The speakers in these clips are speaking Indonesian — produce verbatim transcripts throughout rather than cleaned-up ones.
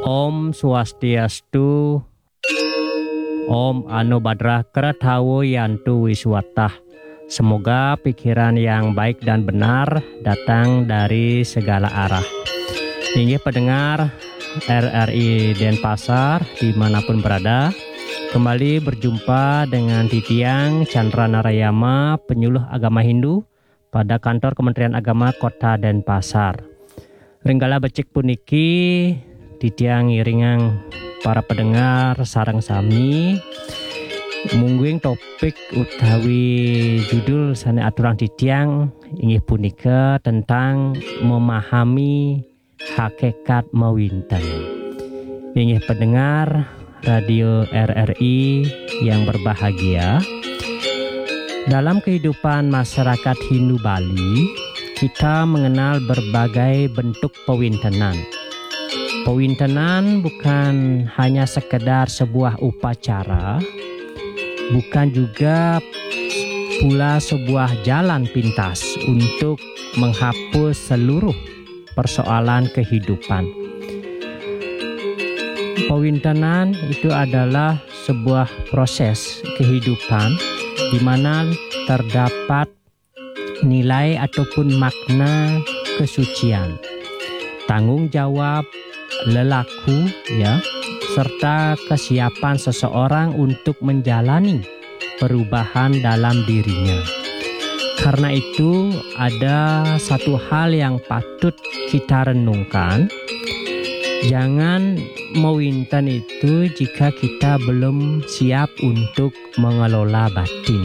Om Swastiastu. Om Anubhadra Kratawo Yantu Wiswatah. Semoga pikiran yang baik dan benar datang dari segala arah. Inggih pendengar R R I Denpasar dimanapun berada, kembali berjumpa dengan Titiang Chandra Narayama, penyuluh agama Hindu pada kantor Kementerian Agama Kota Denpasar. Ringgala becik puniki Titiang ngiringang para pendengar sarang sami mungguing topik utawi judul sane aturan Titiang inggih punika tentang memahami hakikat mawinten. Inggih pendengar radio R R I yang berbahagia, dalam kehidupan masyarakat Hindu Bali kita mengenal berbagai bentuk pewintenan. Pewintenan bukan hanya sekedar sebuah upacara, bukan juga pula sebuah jalan pintas untuk menghapus seluruh persoalan kehidupan. Pewintenan itu adalah sebuah proses kehidupan di mana terdapat nilai ataupun makna kesucian, tanggung jawab, lelaku, ya, serta kesiapan seseorang untuk menjalani perubahan dalam dirinya. Karena itu ada satu hal yang patut kita renungkan. Jangan mewinten itu jika kita belum siap untuk mengelola batin.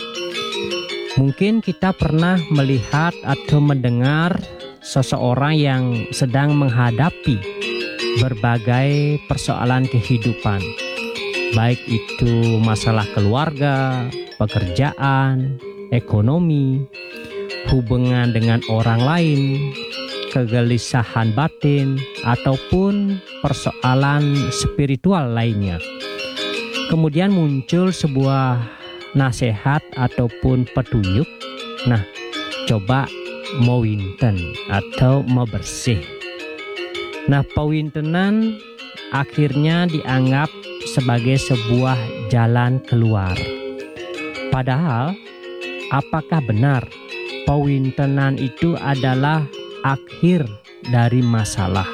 Mungkin kita pernah melihat atau mendengar seseorang yang sedang menghadapi berbagai persoalan kehidupan, baik itu masalah keluarga, pekerjaan, ekonomi, hubungan dengan orang lain, kegelisahan batin, ataupun persoalan spiritual lainnya. Kemudian muncul sebuah nasihat ataupun petunjuk. Nah, coba mawinten atau mebersih. Nah, pewintenan akhirnya dianggap sebagai sebuah jalan keluar. Padahal, apakah benar pewintenan itu adalah akhir dari masalah?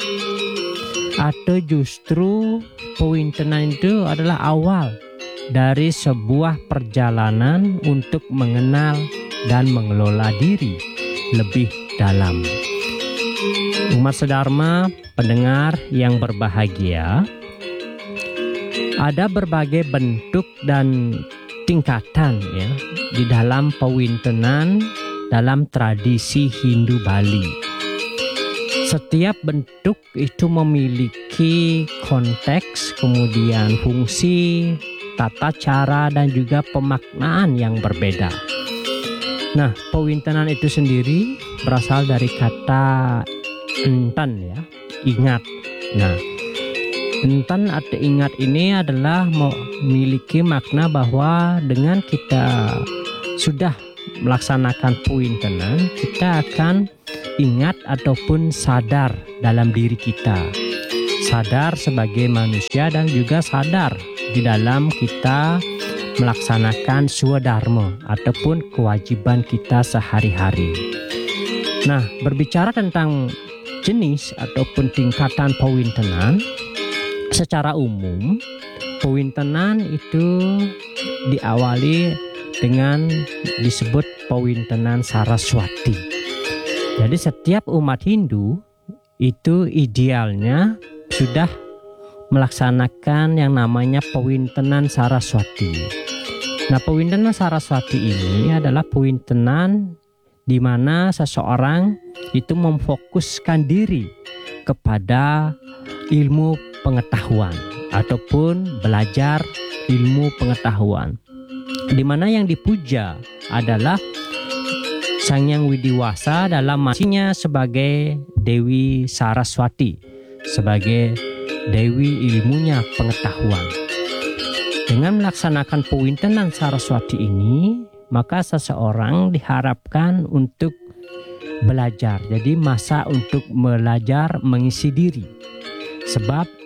Atau justru pewintenan itu adalah awal dari sebuah perjalanan untuk mengenal dan mengelola diri lebih dalam? Umat sedharma, pendengar yang berbahagia, ada berbagai bentuk dan tingkatan ya di dalam pewintenan dalam tradisi Hindu Bali. Setiap bentuk itu memiliki konteks, kemudian fungsi, tata cara, dan juga pemaknaan yang berbeda. Nah, pewintenan itu sendiri berasal dari kata enten ya, ingat. Nah, enten atau ingat ini adalah memiliki makna bahwa dengan kita sudah melaksanakan pewintenan, kita akan ingat ataupun sadar dalam diri kita. Sadar sebagai manusia dan juga sadar di dalam kita melaksanakan swadharma ataupun kewajiban kita sehari-hari. Nah, berbicara tentang jenis ataupun tingkatan pewintenan, secara umum pewintenan itu diawali dengan disebut pewintenan Saraswati. Jadi setiap umat Hindu itu idealnya sudah melaksanakan yang namanya pewintenan Saraswati. Nah, pewintenan Saraswati ini adalah pewintenan di mana seseorang itu memfokuskan diri kepada ilmu pengetahuan ataupun belajar ilmu pengetahuan, di mana yang dipuja adalah Sang Hyang Widiwasa dalam masinya sebagai Dewi Saraswati, sebagai Dewi ilmunya pengetahuan. Dengan melaksanakan pewintenan Saraswati ini, maka seseorang diharapkan untuk belajar. Jadi masa untuk belajar mengisi diri. Sebab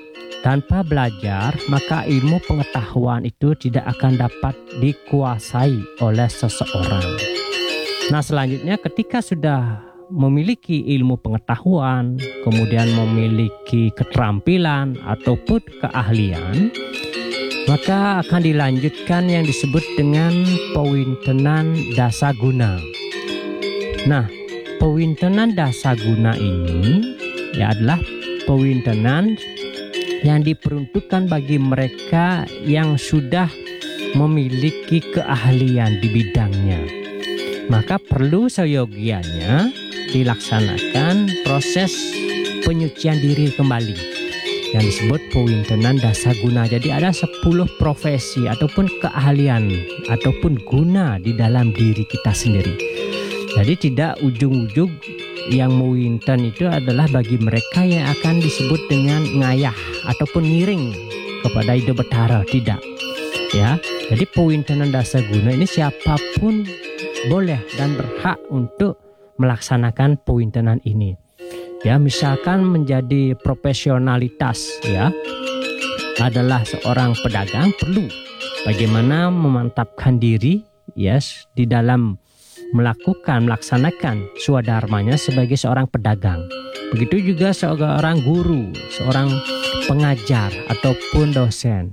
Tanpa belajar, maka ilmu pengetahuan itu tidak akan dapat dikuasai oleh seseorang. Nah, selanjutnya ketika sudah memiliki ilmu pengetahuan, kemudian memiliki keterampilan ataupun keahlian, maka akan dilanjutkan yang disebut dengan pewintenan dasaguna. Nah, pewintenan dasaguna ini ya adalah pewintenan yang diperuntukkan bagi mereka yang sudah memiliki keahlian di bidangnya. Maka perlu seyogianya dilaksanakan proses penyucian diri kembali yang disebut pewintenan dasaguna. Jadi ada sepuluh profesi ataupun keahlian ataupun guna di dalam diri kita sendiri. Jadi tidak ujung-ujung yang mewinten itu adalah bagi mereka yang akan disebut dengan ngayah ataupun ngiring kepada Ida Bathara, tidak. Ya, jadi pewintenan dasaguna ini siapapun boleh dan berhak untuk melaksanakan pewintenan ini. Ya, misalkan menjadi profesionalitas ya adalah seorang pedagang, perlu bagaimana memantapkan diri yes di dalam melakukan melaksanakan swadharmanya sebagai seorang pedagang. Begitu juga seorang guru, seorang pengajar ataupun dosen.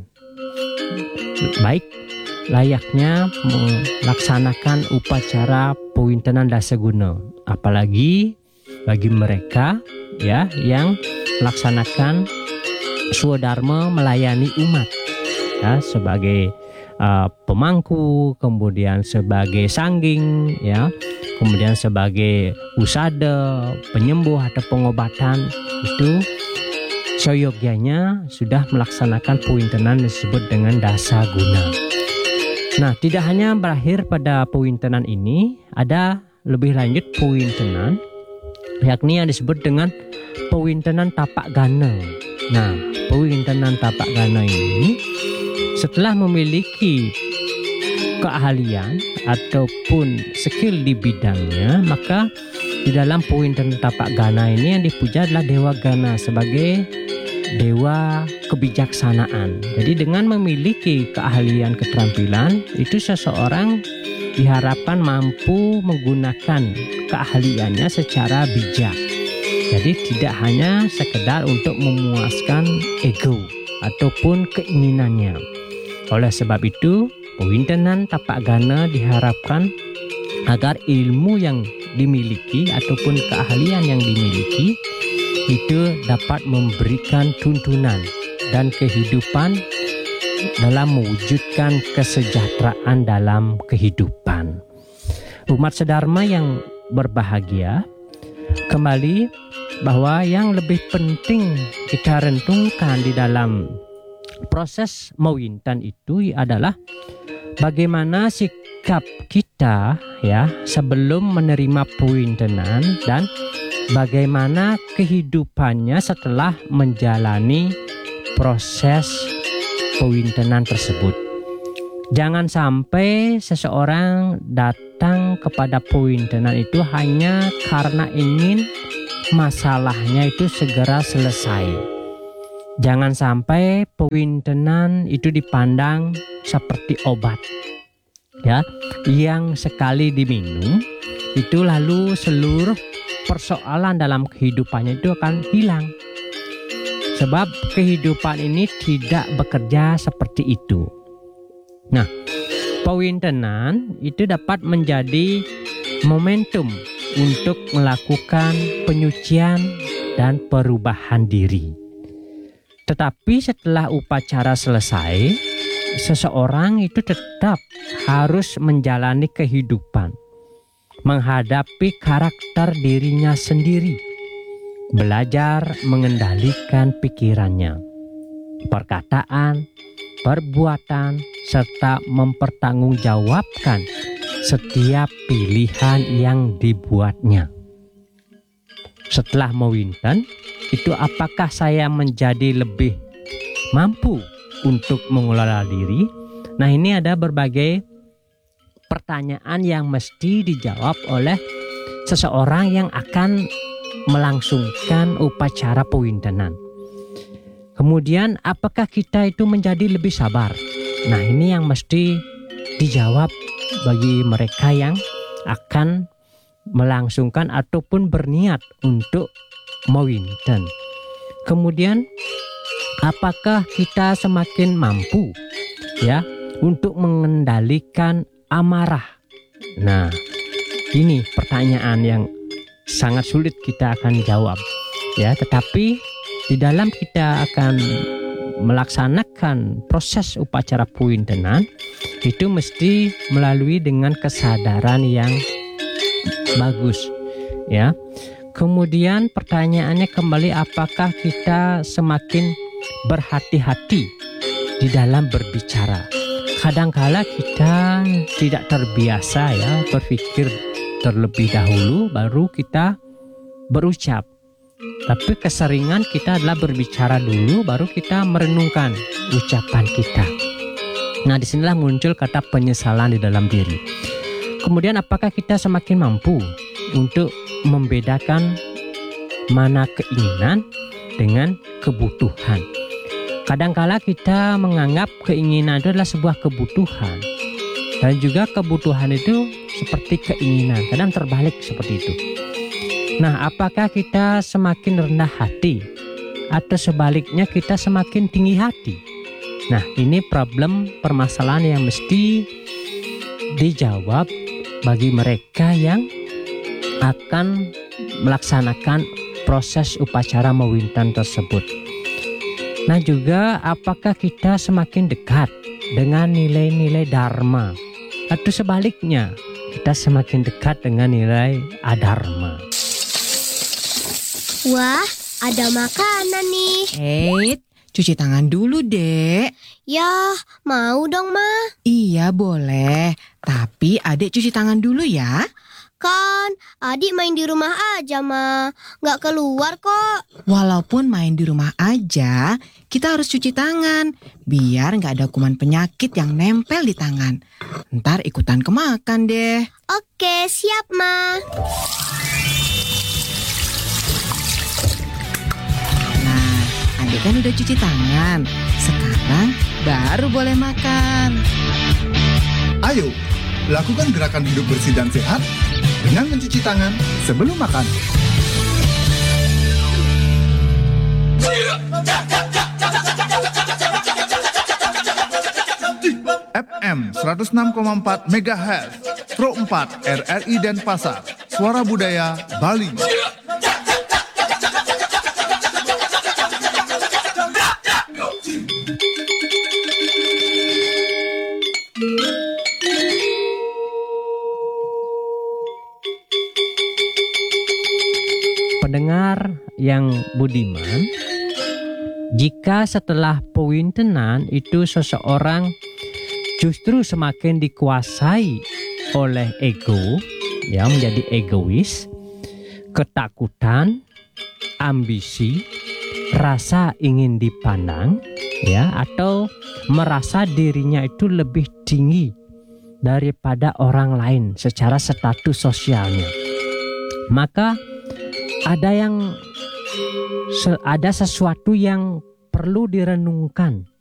Baik layaknya melaksanakan upacara pewintenan dasaguna, apalagi bagi mereka ya yang melaksanakan swadharma melayani umat ya, sebagai uh, pemangku, kemudian sebagai sangging ya, kemudian sebagai usada, penyembuh atau pengobatan, itu seyogyanya sudah melaksanakan pewintenan disebut dengan dasaguna. Nah, tidak hanya berakhir pada pewintenan ini, ada lebih lanjut pewintenan yakni yang disebut dengan pewintenan tapak gana. Nah, pewintenan tapak gana ini setelah memiliki keahlian ataupun skill di bidangnya, maka di dalam pewintenan tapak gana ini yang dipuja adalah Dewa Gana sebagai dewa kebijaksanaan. Jadi dengan memiliki keahlian keterampilan itu seseorang diharapkan mampu menggunakan keahliannya secara bijak. Jadi tidak hanya sekedar untuk memuaskan ego ataupun keinginannya. Oleh sebab itu, pewintenan tapak gana diharapkan agar ilmu yang dimiliki ataupun keahlian yang dimiliki itu dapat memberikan tuntunan dan kehidupan dalam mewujudkan kesejahteraan dalam kehidupan. Umat sedharma yang berbahagia, kembali bahwa yang lebih penting kita renungkan di dalam proses mewinten itu adalah bagaimana sikap kita ya sebelum menerima pewintenan dan bagaimana kehidupannya setelah menjalani proses pewintenan tersebut. Jangan sampai seseorang datang kepada pewintenan itu hanya karena ingin masalahnya itu segera selesai. Jangan sampai pewintenan itu dipandang seperti obat ya, yang sekali diminum itu lalu seluruh persoalan dalam kehidupannya itu akan hilang. Sebab kehidupan ini tidak bekerja seperti itu. Nah, pewintenan itu dapat menjadi momentum untuk melakukan penyucian dan perubahan diri. Tetapi setelah upacara selesai, seseorang itu tetap harus menjalani kehidupan, menghadapi karakter dirinya sendiri, belajar mengendalikan pikirannya, perkataan, perbuatan, serta mempertanggungjawabkan setiap pilihan yang dibuatnya. Setelah mewinten, itu apakah saya menjadi lebih mampu untuk mengelola diri? Nah, ini ada berbagai pertanyaan yang mesti dijawab oleh seseorang yang akan melangsungkan upacara pewintenan. Kemudian apakah kita itu menjadi lebih sabar? Nah, ini yang mesti dijawab bagi mereka yang akan melangsungkan ataupun berniat untuk mewinten. Kemudian apakah kita semakin mampu ya untuk mengendalikan amarah? Nah, ini pertanyaan yang sangat sulit kita akan jawab ya, tetapi di dalam kita akan melaksanakan proses upacara pewintenan itu mesti melalui dengan kesadaran yang bagus ya. Kemudian pertanyaannya kembali, apakah kita semakin berhati-hati di dalam berbicara? Kadangkala kita tidak terbiasa ya berpikir terlebih dahulu baru kita berucap. Tapi keseringan kita adalah berbicara dulu baru kita merenungkan ucapan kita. Nah, disinilah muncul kata penyesalan di dalam diri. Kemudian apakah kita semakin mampu untuk membedakan mana keinginan dengan kebutuhan? Kadangkala kita menganggap keinginan itu adalah sebuah kebutuhan, dan juga kebutuhan itu seperti keinginan. Kadang terbalik seperti itu. Nah, apakah kita semakin rendah hati atau sebaliknya kita semakin tinggi hati? Nah, ini problem permasalahan yang mesti dijawab bagi mereka yang akan melaksanakan proses upacara mewinten tersebut. Nah, juga apakah kita semakin dekat dengan nilai-nilai dharma atau sebaliknya kita semakin dekat dengan nilai adharma. Wah, ada makanan nih. Hei, cuci tangan dulu, Dek. Ya, mau dong, Ma. Iya, boleh. Tapi adik cuci tangan dulu ya. Kan adik main di rumah aja, Ma. Nggak keluar kok. Walaupun main di rumah aja, kita harus cuci tangan. Biar nggak ada kuman penyakit yang nempel di tangan. Ntar ikutan kemakan deh. Oke, siap, Ma. Nah, adik kan udah cuci tangan. Sekarang baru boleh makan. Ayo, lakukan gerakan hidup bersih dan sehat dengan mencuci tangan sebelum makan. F M seratus enam koma empat megahertz, Pro empat R R I Denpasar, Suara Budaya Bali. Pendengar yang budiman, jika setelah pewintenan itu seseorang justru semakin dikuasai oleh ego, ya menjadi egois, ketakutan, ambisi, rasa ingin dipandang, ya atau merasa dirinya itu lebih tinggi daripada orang lain secara status sosialnya, maka ada yang ada sesuatu yang perlu direnungkan